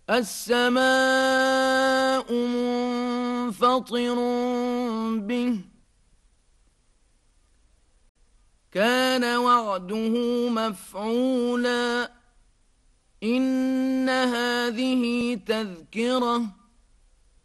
السماء منفطر به كان وعده مفعولا إن هذه تذكرة